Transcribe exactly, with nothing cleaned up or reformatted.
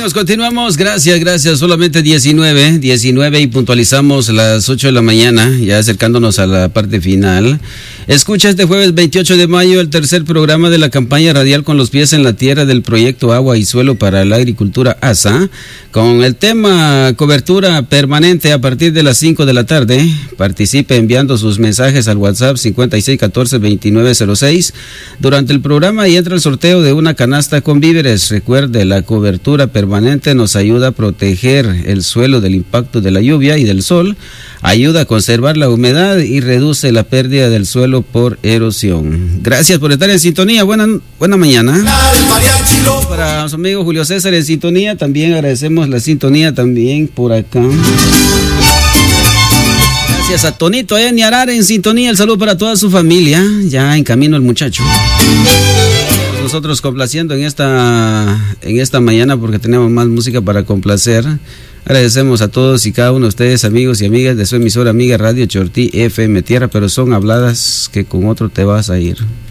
Continuamos, continuamos. Gracias, gracias. Solamente diecinueve, diecinueve y puntualizamos las ocho de la mañana, ya acercándonos a la parte final. Escucha este jueves veintiocho de mayo el tercer programa de la campaña radial Con los pies en la tierra del proyecto Agua y Suelo para la Agricultura A S A, con el tema cobertura permanente a partir de las cinco de la tarde. Participe enviando sus mensajes al WhatsApp cincuenta y seis catorce veintinueve cero seis durante el programa y entra el sorteo de una canasta con víveres. Recuerde, la cobertura permanente nos ayuda a proteger el suelo del impacto de la lluvia y del sol, ayuda a conservar la humedad y reduce la pérdida del suelo por erosión. Gracias por estar en sintonía. Buena, buena mañana. Para su amigo Julio César en sintonía, también agradecemos la sintonía también por acá. Gracias a Tonito allá en Niarar en sintonía. El saludo para toda su familia. Ya en camino el muchacho. Nosotros complaciendo en esta en esta mañana porque tenemos más música para complacer. Agradecemos a todos y cada uno de ustedes, amigos y amigas de su emisora amiga Radio Chortí F M Tierra, pero son habladas que con otro te vas a ir.